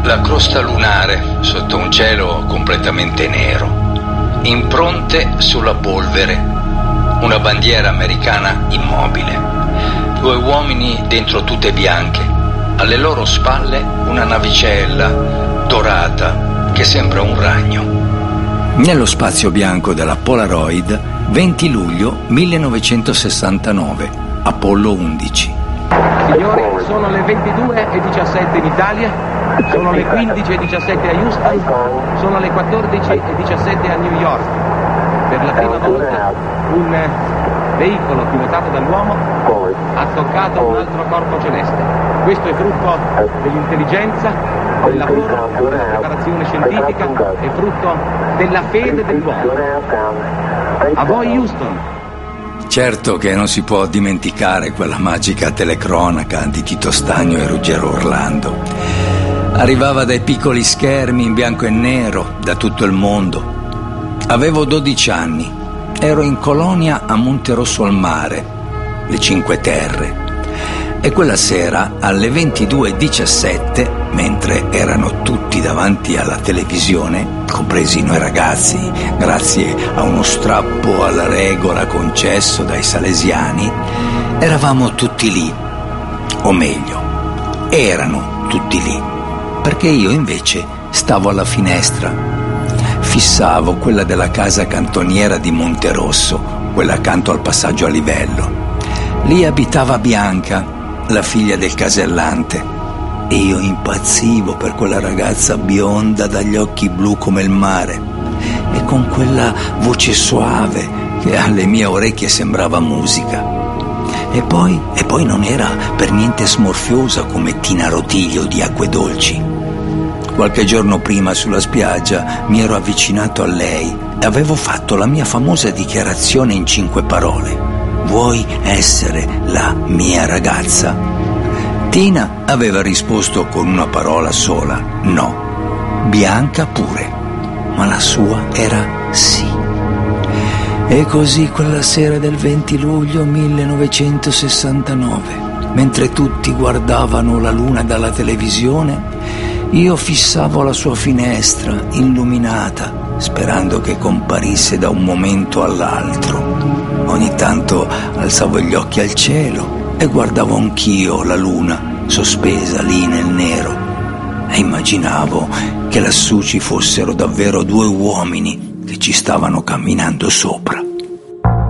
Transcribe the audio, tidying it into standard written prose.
La crosta lunare sotto un cielo completamente nero, impronte sulla polvere, una bandiera americana immobile, 2 uomini dentro tute bianche, alle loro spalle una navicella dorata che sembra un ragno. Nello spazio bianco della Polaroid, 20 luglio 1969, Apollo 11. Signori, sono le 22:17 in Italia, sono le 15:17 a Houston, sono le 14:17 a New York. Per la prima volta un veicolo pilotato dall'uomo ha toccato un altro corpo celeste. Questo è frutto dell'intelligenza, del lavoro, della preparazione scientifica, è frutto della fede dell'uomo. A voi Houston. Certo che non si può dimenticare quella magica telecronaca di Tito Stagno e Ruggero Orlando. Arrivava dai piccoli schermi in bianco e nero da tutto il mondo. Avevo 12 anni, ero in colonia a Monterosso al Mare, le Cinque Terre, e quella sera alle 22:17, mentre erano tutti davanti alla televisione, compresi noi ragazzi, grazie a uno strappo alla regola concesso dai salesiani, eravamo tutti lì, o meglio, erano tutti lì, perché io invece stavo alla finestra, fissavo quella della casa cantoniera di Monterosso, quella accanto al passaggio a livello. Lì abitava Bianca, la figlia del casellante, e io impazzivo per quella ragazza bionda dagli occhi blu come il mare e con quella voce suave che alle mie orecchie sembrava musica. E poi non era per niente smorfiosa come Tina Rotiglio di Acque Dolci. Qualche giorno prima sulla spiaggia mi ero avvicinato a lei e avevo fatto la mia famosa dichiarazione in 5 parole: vuoi essere la mia ragazza? Tina aveva risposto con una parola sola: no. Bianca pure, ma la sua era sì. E così quella sera del 20 luglio 1969, mentre tutti guardavano la luna dalla televisione, io fissavo la sua finestra illuminata, sperando che comparisse da un momento all'altro. Ogni tanto alzavo gli occhi al cielo e guardavo anch'io la luna sospesa lì nel nero e immaginavo che lassù ci fossero davvero 2 uomini che ci stavano camminando sopra.